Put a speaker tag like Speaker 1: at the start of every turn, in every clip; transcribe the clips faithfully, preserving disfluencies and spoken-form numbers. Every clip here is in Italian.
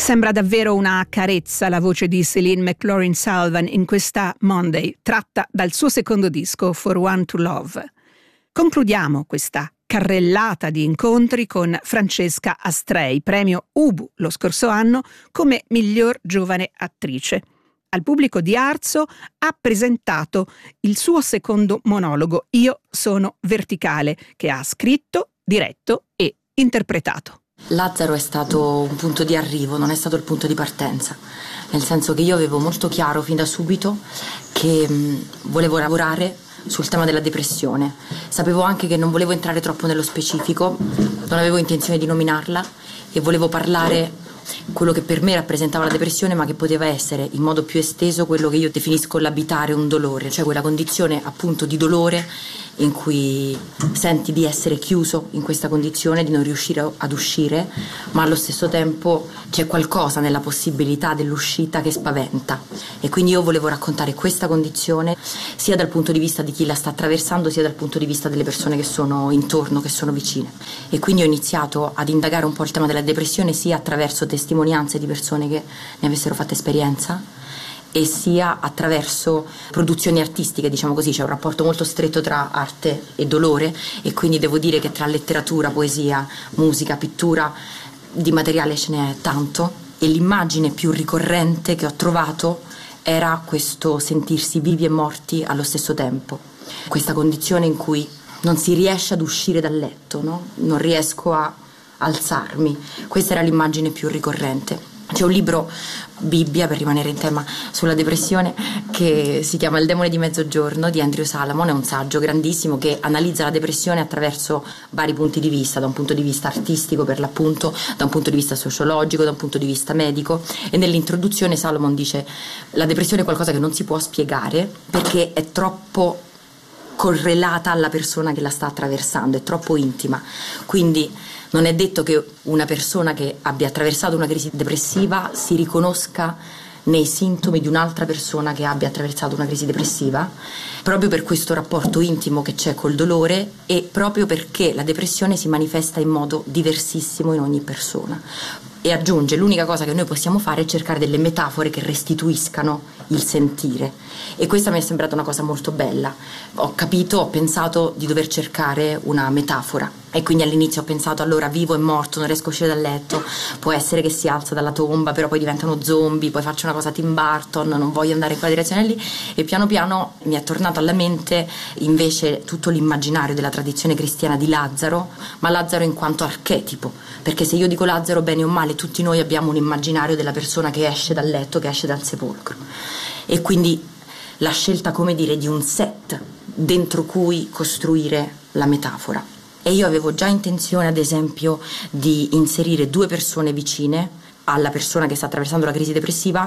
Speaker 1: Sembra davvero una carezza la voce di Céline McLaurin-Salvant in questa Monday, tratta dal suo secondo disco For One to Love. Concludiamo questa carrellata di incontri con Francesca Astrei, premio Ubu lo scorso anno come miglior giovane attrice. Al pubblico di Arzo ha presentato il suo secondo monologo Io sono verticale, che ha scritto, diretto e interpretato.
Speaker 2: Lazzaro è stato un punto di arrivo, non è stato il punto di partenza, nel senso che io avevo molto chiaro fin da subito che mh, volevo lavorare sul tema della depressione. Sapevo anche che non volevo entrare troppo nello specifico, non avevo intenzione di nominarla e volevo parlare quello che per me rappresentava la depressione, ma che poteva essere in modo più esteso quello che io definisco l'abitare un dolore, cioè quella condizione appunto di dolore in cui senti di essere chiuso in questa condizione, di non riuscire ad uscire, ma allo stesso tempo c'è qualcosa nella possibilità dell'uscita che spaventa. E quindi io volevo raccontare questa condizione sia dal punto di vista di chi la sta attraversando, sia dal punto di vista delle persone che sono intorno, che sono vicine. E quindi ho iniziato ad indagare un po' il tema della depressione sia attraverso testimonianze di persone che ne avessero fatto esperienza e sia attraverso produzioni artistiche, diciamo così. C'è un rapporto molto stretto tra arte e dolore e quindi devo dire che tra letteratura, poesia, musica, pittura di materiale ce n'è tanto e l'immagine più ricorrente che ho trovato era questo sentirsi vivi e morti allo stesso tempo, questa condizione in cui non si riesce ad uscire dal letto, no? Non riesco a alzarmi, questa era l'immagine più ricorrente. C'è un libro, Bibbia, per rimanere in tema sulla depressione, che si chiama Il demone di mezzogiorno di Andrew Salamon, è un saggio grandissimo che analizza la depressione attraverso vari punti di vista, da un punto di vista artistico per l'appunto, da un punto di vista sociologico, da un punto di vista medico, e nell'introduzione Salomon dice la depressione è qualcosa che non si può spiegare perché è troppo correlata alla persona che la sta attraversando, è troppo intima, quindi non è detto che una persona che abbia attraversato una crisi depressiva si riconosca nei sintomi di un'altra persona che abbia attraversato una crisi depressiva, proprio per questo rapporto intimo che c'è col dolore e proprio perché la depressione si manifesta in modo diversissimo in ogni persona. E aggiunge, l'unica cosa che noi possiamo fare è cercare delle metafore che restituiscano il sentire, e questa mi è sembrata una cosa molto bella. Ho capito, ho pensato di dover cercare una metafora e quindi all'inizio ho pensato allora vivo e morto, non riesco a uscire dal letto, può essere che si alza dalla tomba però poi diventano zombie, poi faccio una cosa Tim Burton, non voglio andare in quella direzione lì, e piano piano mi è tornato alla mente invece tutto l'immaginario della tradizione cristiana di Lazzaro, ma Lazzaro in quanto archetipo, perché se io dico Lazzaro bene o male tutti noi abbiamo un immaginario della persona che esce dal letto, che esce dal sepolcro, e quindi la scelta, come dire, di un set dentro cui costruire la metafora. E io avevo già intenzione, ad esempio, di inserire due persone vicine alla persona che sta attraversando la crisi depressiva,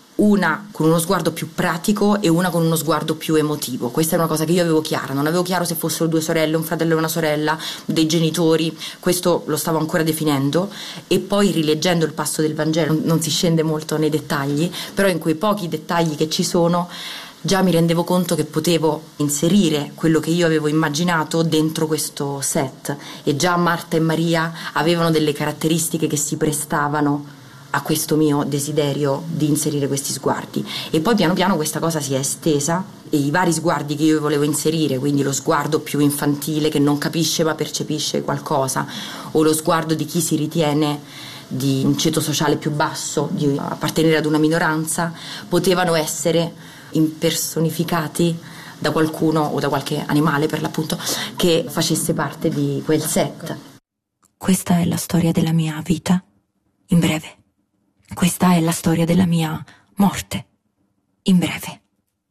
Speaker 2: una con uno sguardo più pratico e una con uno sguardo più emotivo. Questa è una cosa che io avevo chiara, non avevo chiaro se fossero due sorelle, un fratello e una sorella, dei genitori, questo lo stavo ancora definendo, e poi rileggendo il passo del Vangelo non si scende molto nei dettagli, però in quei pochi dettagli che ci sono già mi rendevo conto che potevo inserire quello che io avevo immaginato dentro questo set, e già Marta e Maria avevano delle caratteristiche che si prestavano a questo mio desiderio di inserire questi sguardi. E poi piano piano questa cosa si è estesa e i vari sguardi che io volevo inserire, quindi lo sguardo più infantile che non capisce ma percepisce qualcosa, o lo sguardo di chi si ritiene di un ceto sociale più basso, di appartenere ad una minoranza, potevano essere impersonificati da qualcuno o da qualche animale per l'appunto che facesse parte di quel set.
Speaker 3: Questa è la storia della mia vita, in breve. Questa è la storia della mia morte, in breve.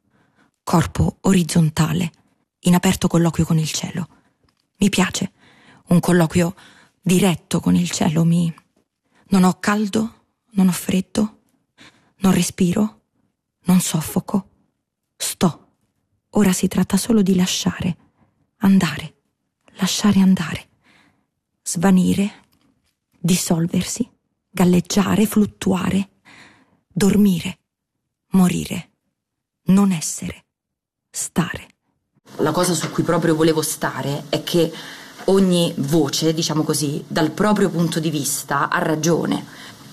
Speaker 3: Corpo orizzontale, in aperto colloquio con il cielo. Mi piace, un colloquio diretto con il cielo. Mi... Non ho caldo, non ho freddo, non respiro, non soffoco. Sto. Ora si tratta solo di lasciare, andare, lasciare andare, svanire, dissolversi, galleggiare, fluttuare, dormire, morire, non essere, stare.
Speaker 2: La cosa su cui proprio volevo stare è che ogni voce, diciamo così, dal proprio punto di vista ha ragione.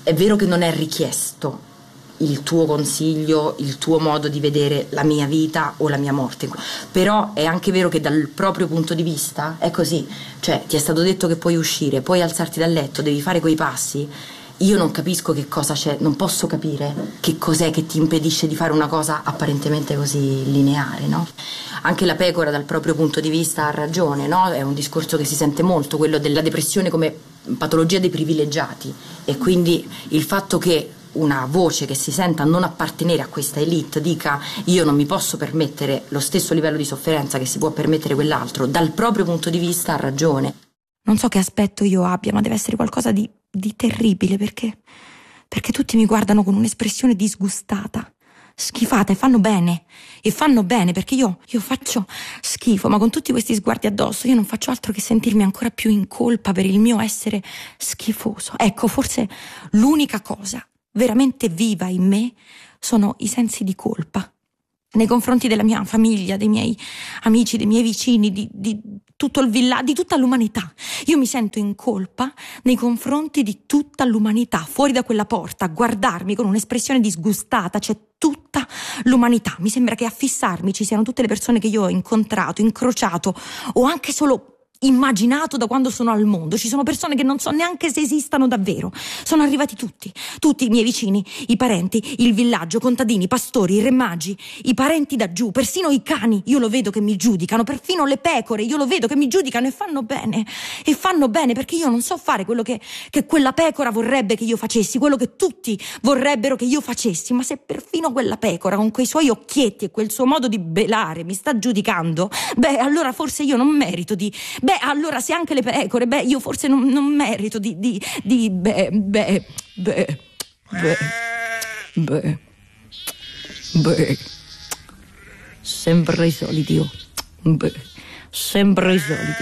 Speaker 2: è vero che non è richiesto il tuo consiglio, il tuo modo di vedere la mia vita o la mia morte, però è anche vero che dal proprio punto di vista è così, cioè ti è stato detto che puoi uscire, puoi alzarti dal letto, devi fare quei passi. Io non capisco che cosa c'è, non posso capire che cos'è che ti impedisce di fare una cosa apparentemente così lineare, no? Anche la pecora dal proprio punto di vista ha ragione, no? È un discorso che si sente molto, quello della depressione come patologia dei privilegiati, e quindi il fatto che una voce che si senta non appartenere a questa elite dica io non mi posso permettere lo stesso livello di sofferenza che si può permettere quell'altro, dal proprio punto di vista ha ragione.
Speaker 3: Non so che aspetto io abbia, ma deve essere qualcosa di, di terribile, perché, perché tutti mi guardano con un'espressione disgustata, schifata, e fanno bene, e fanno bene, perché io, io faccio schifo, ma con tutti questi sguardi addosso io non faccio altro che sentirmi ancora più in colpa per il mio essere schifoso. Ecco, forse l'unica cosa veramente viva in me sono i sensi di colpa nei confronti della mia famiglia, dei miei amici, dei miei vicini, di, di tutto il villaggio, di tutta l'umanità. Io mi sento in colpa nei confronti di tutta l'umanità. Fuori da quella porta, a guardarmi con un'espressione disgustata, c'è tutta l'umanità. Mi sembra che a fissarmi ci siano tutte le persone che io ho incontrato, incrociato o anche solo immaginato da quando sono al mondo. Ci sono persone che non so neanche se esistano davvero. Sono arrivati tutti, tutti i miei vicini, i parenti, il villaggio, contadini, pastori, i re magi, i parenti da giù, persino i cani, io lo vedo che mi giudicano, perfino le pecore, io lo vedo che mi giudicano, e fanno bene, e fanno bene, perché io non so fare quello che, che quella pecora vorrebbe che io facessi, quello che tutti vorrebbero che io facessi, ma se perfino quella pecora con quei suoi occhietti e quel suo modo di belare mi sta giudicando, beh, allora forse io non merito di... Beh, allora se anche le pecore, beh, io forse non, non merito di, di, di, beh, beh, beh, beh, beh, beh, sempre i soliti, oh, beh, sempre i soliti.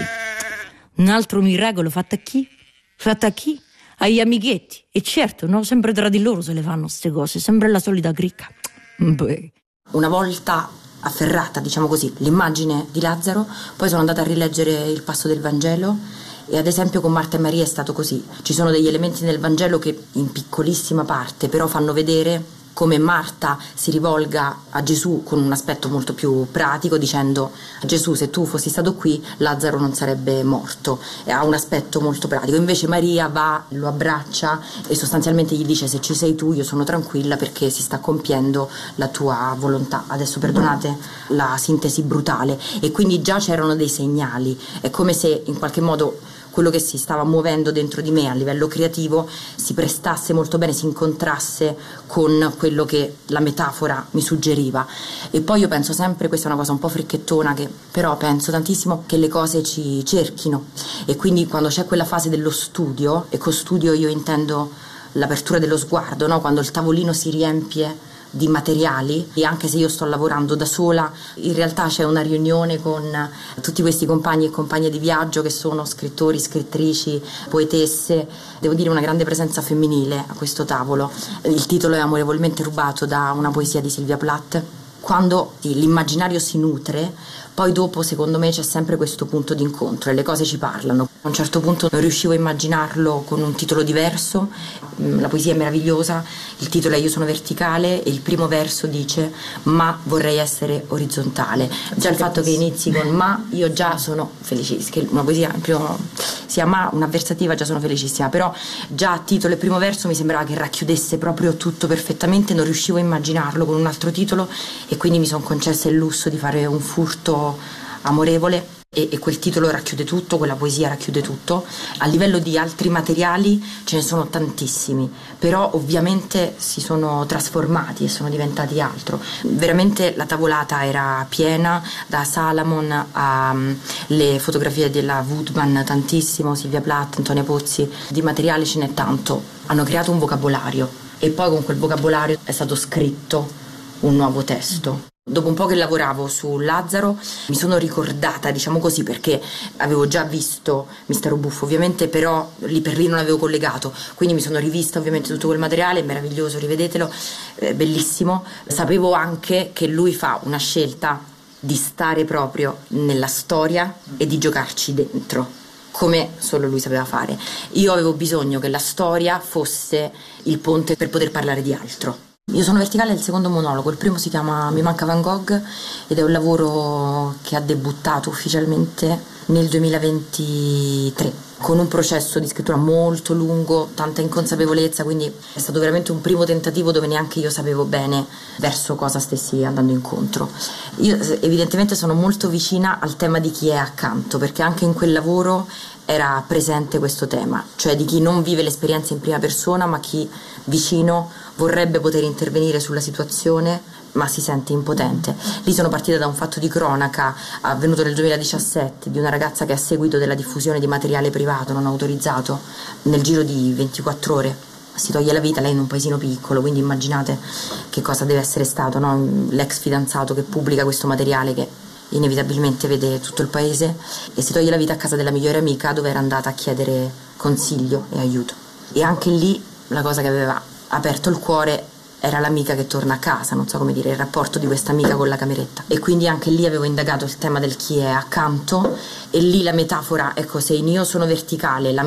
Speaker 3: Un altro miracolo fatto a chi? Fatto a chi? Agli amichetti. E certo, no, sempre tra di loro se le fanno ste cose, sempre la solita cricca. Beh.
Speaker 2: Una volta afferrata, diciamo così, l'immagine di Lazzaro, poi sono andata a rileggere il passo del Vangelo, e ad esempio con Marta e Maria è stato così. Ci sono degli elementi nel Vangelo che in piccolissima parte però fanno vedere come Marta si rivolga a Gesù con un aspetto molto più pratico, dicendo: Gesù, se tu fossi stato qui Lazzaro non sarebbe morto, e ha un aspetto molto pratico. Invece Maria va, lo abbraccia e sostanzialmente gli dice: se ci sei tu io sono tranquilla perché si sta compiendo la tua volontà. Adesso perdonate la sintesi brutale, e quindi già c'erano dei segnali. È come se in qualche modo quello che si stava muovendo dentro di me a livello creativo si prestasse molto bene, si incontrasse con quello che la metafora mi suggeriva. E poi io penso sempre, questa è una cosa un po' fricchettona, che però penso tantissimo che le cose ci cerchino, e quindi quando c'è quella fase dello studio, e con studio io intendo l'apertura dello sguardo, no? Quando il tavolino si riempie di materiali, e anche se io sto lavorando da sola, in realtà c'è una riunione con tutti questi compagni e compagne di viaggio che sono scrittori, scrittrici, poetesse. Devo dire una grande presenza femminile a questo tavolo. Il titolo è amorevolmente rubato da una poesia di Sylvia Plath. Quando l'immaginario si nutre, poi dopo secondo me c'è sempre questo punto di incontro e le cose ci parlano. A un certo punto non riuscivo a immaginarlo con un titolo diverso. La poesia è meravigliosa, il titolo è Io sono verticale e il primo verso dice: ma vorrei essere orizzontale. Già il fatto che inizi con ma, io già sono felicissima, che una poesia primo, sia ma, un'avversativa, già sono felicissima, però già a titolo e primo verso mi sembrava che racchiudesse proprio tutto perfettamente, non riuscivo a immaginarlo con un altro titolo, e quindi mi sono concessa il lusso di fare un furto amorevole, e, e quel titolo racchiude tutto, quella poesia racchiude tutto. A livello di altri materiali ce ne sono tantissimi, però ovviamente si sono trasformati e sono diventati altro. Veramente la tavolata era piena, da Salomon alle fotografie della Woodman, tantissimo, Silvia Plath, Antonia Pozzi, di materiale ce n'è tanto. Hanno creato un vocabolario, e poi con quel vocabolario è stato scritto un nuovo testo. Dopo un po' che lavoravo su Lazzaro mi sono ricordata, diciamo così, perché avevo già visto Mistero Buffo ovviamente, però lì per lì non avevo collegato, quindi mi sono rivista ovviamente tutto quel materiale, meraviglioso, rivedetelo, eh, bellissimo. Sapevo anche che lui fa una scelta di stare proprio nella storia e di giocarci dentro, come solo lui sapeva fare. Io avevo bisogno che la storia fosse il ponte per poter parlare di altro. Io sono verticale è il secondo monologo, il primo si chiama Mi manca Van Gogh ed è un lavoro che ha debuttato ufficialmente nel duemilaventitré con un processo di scrittura molto lungo, tanta inconsapevolezza, quindi è stato veramente un primo tentativo dove neanche io sapevo bene verso cosa stessi andando incontro. Io evidentemente sono molto vicina al tema di chi è accanto, perché anche in quel lavoro era presente questo tema, cioè di chi non vive l'esperienza in prima persona ma chi vicino vorrebbe poter intervenire sulla situazione ma si sente impotente. Lì sono partita da un fatto di cronaca avvenuto nel duemiladiciassette di una ragazza che a seguito della diffusione di materiale privato non autorizzato nel giro di ventiquattro ore si toglie la vita, lei in un paesino piccolo, quindi immaginate che cosa deve essere stato, no? L'ex fidanzato che pubblica questo materiale che inevitabilmente vede tutto il paese e si toglie la vita a casa della migliore amica dove era andata a chiedere consiglio e aiuto. E anche lì la cosa che aveva aperto il cuore era l'amica che torna a casa, non so come dire, il rapporto di questa amica con la cameretta. E quindi anche lì avevo indagato il tema del chi è accanto e lì la metafora, ecco, se in Io sono verticale, la